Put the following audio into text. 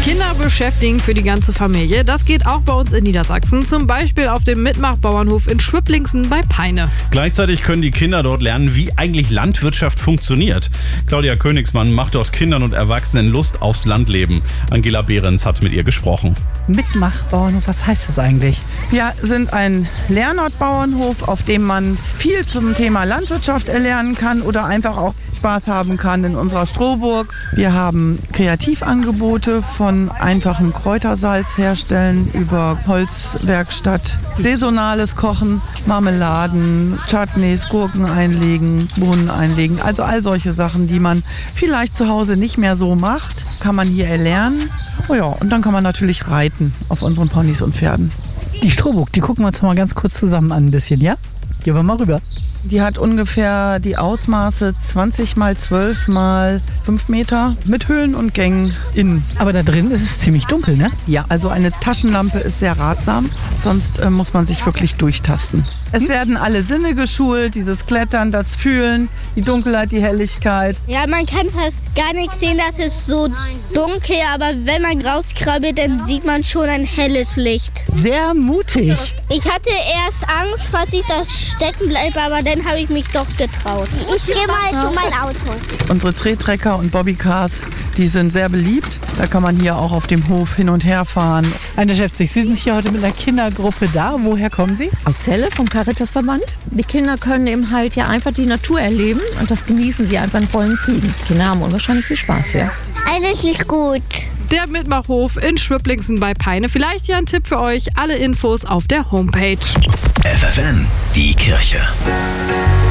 Kinder beschäftigen für die ganze Familie. Das geht auch bei uns in Niedersachsen. Zum Beispiel auf dem Mitmachbauernhof in Schwipplingsen bei Peine. Gleichzeitig können die Kinder dort lernen, wie eigentlich Landwirtschaft funktioniert. Claudia Königsmann macht dort Kindern und Erwachsenen Lust aufs Landleben. Angela Behrens hat mit ihr gesprochen. Mitmachbauernhof, was heißt das eigentlich? Wir sind ein Lernortbauernhof, auf dem man viel zum Thema Landwirtschaft erlernen kann oder einfach auch Spaß haben kann in unserer Strohburg. Wir haben Kreativangebote von einfachem Kräutersalz herstellen über Holzwerkstatt, saisonales Kochen, Marmeladen, Chutneys, Gurken einlegen, Bohnen einlegen. Also all solche Sachen, die man vielleicht zu Hause nicht mehr so macht, kann man hier erlernen. Oh ja, und dann kann man natürlich reiten auf unseren Ponys und Pferden. Die Strohburg, die gucken wir uns mal ganz kurz zusammen an ein bisschen, ja? Gehen wir mal rüber. Die hat ungefähr die Ausmaße 20 mal 12 mal 5 Meter mit Höhen und Gängen innen. Aber da drin ist es ziemlich dunkel, ne? Ja, also eine Taschenlampe ist sehr ratsam, sonst muss man sich wirklich durchtasten. Es werden alle Sinne geschult, dieses Klettern, das Fühlen, die Dunkelheit, die Helligkeit. Ja, man kann fast gar nichts sehen, das ist so dunkel, aber wenn man rauskrabbelt, dann sieht man schon ein helles Licht. Sehr mutig. Ich hatte erst Angst, falls ich da stecken bleibe, aber dann habe ich mich doch getraut. Ich gehe mal zu meinem Auto. Unsere Trettrecker und Bobbycars, die sind sehr beliebt. Da kann man hier auch auf dem Hof hin und her fahren. Anne Schäfzig, Sie sind hier heute mit einer Kindergruppe da. Woher kommen Sie? Aus Celle vom Caritasverband. Die Kinder können eben halt ja einfach die Natur erleben und das genießen sie einfach in vollen Zügen. Die Kinder haben unwahrscheinlich viel Spaß hier. Alles ist gut. Der Mitmachhof in Schwipplingsen bei Peine. Vielleicht ja ein Tipp für euch. Alle Infos auf der Homepage. FFN, die Kirche.